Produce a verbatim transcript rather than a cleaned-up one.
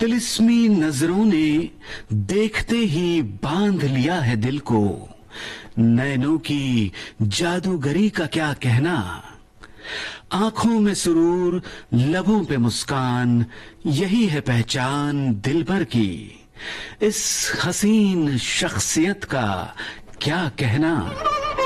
तिलिस्मी नजरों ने देखते ही बांध लिया है दिल को। नैनों की जादूगरी का क्या कहना, आंखों में सुरूर लबों पे मुस्कान, यही है पहचान दिलबर की। इस हसीन शख्सियत का क्या कहना।